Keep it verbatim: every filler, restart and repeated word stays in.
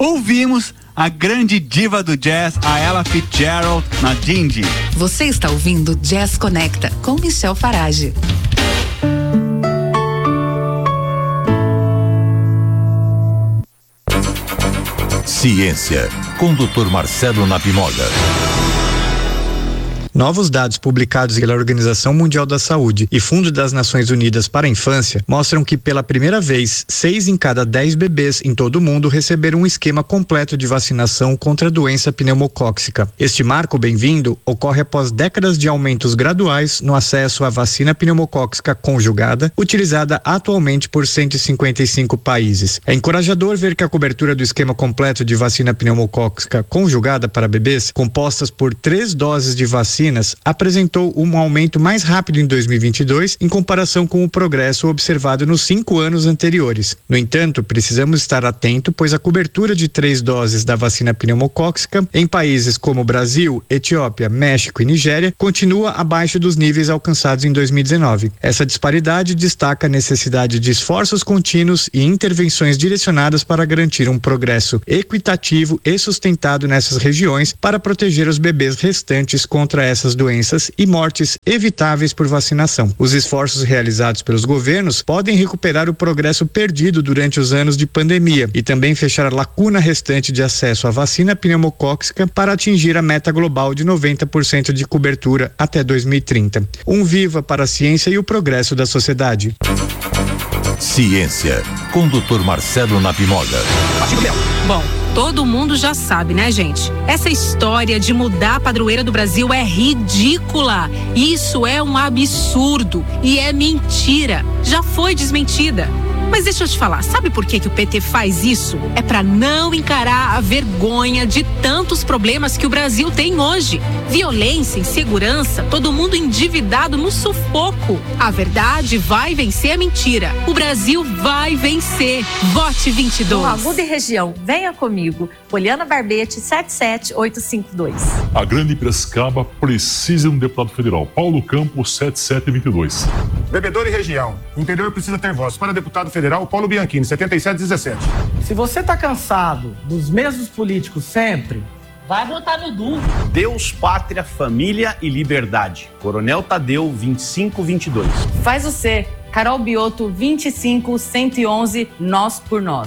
ouvimos a grande diva do jazz, a Ella Fitzgerald, na Dindy. Você está ouvindo Jazz Conecta com Michel Farage. Ciência, com doutor Marcelo Nabimoda. Novos dados publicados pela Organização Mundial da Saúde e Fundo das Nações Unidas para a Infância mostram que pela primeira vez, seis em cada dez bebês em todo o mundo receberam um esquema completo de vacinação contra a doença pneumocócica. Este marco bem-vindo ocorre após décadas de aumentos graduais no acesso à vacina pneumocócica conjugada, utilizada atualmente por cento e cinquenta e cinco países. É encorajador ver que a cobertura do esquema completo de vacina pneumocócica conjugada para bebês, compostas por três doses de vacina, apresentou um aumento mais rápido em dois mil e vinte e dois em comparação com o progresso observado nos cinco anos anteriores. No entanto, precisamos estar atento, pois a cobertura de três doses da vacina pneumocócica em países como Brasil, Etiópia, México e Nigéria continua abaixo dos níveis alcançados em dois mil e dezenove. Essa disparidade destaca a necessidade de esforços contínuos e intervenções direcionadas para garantir um progresso equitativo e sustentado nessas regiões para proteger os bebês restantes contra essas doenças e mortes evitáveis por vacinação. Os esforços realizados pelos governos podem recuperar o progresso perdido durante os anos de pandemia e também fechar a lacuna restante de acesso à vacina pneumocócica para atingir a meta global de noventa por cento de cobertura até dois mil e trinta. Um viva para a ciência e o progresso da sociedade. Ciência, com doutor Marcelo Nabimoda. Bom, todo mundo já sabe, né, gente? Essa história de mudar a padroeira do Brasil é ridícula. Isso é um absurdo e é mentira. Já foi desmentida. Mas deixa eu te falar, sabe por que que o P T faz isso? É pra não encarar a vergonha de tantos problemas que o Brasil tem hoje. Violência, insegurança, todo mundo endividado no sufoco. A verdade vai vencer a mentira. O Brasil vai vencer. Vote vinte e dois. Agudo e região, venha comigo. Poliana Barbete, sete sete oito cinco dois. A Grande Piracicaba precisa de um deputado federal. Paulo Campos, sete sete dois dois. Bebedor e região, o interior precisa ter voz. Para deputado federal, Paulo Bianchini, setenta e sete dezessete. Se você tá cansado dos mesmos políticos sempre, vai votar no Du. Deus, Pátria, Família e Liberdade. Coronel Tadeu, vinte e cinco vinte e dois. Faz o C. Carol Biotto, vinte e cinco cento e onze, Nós por Nós.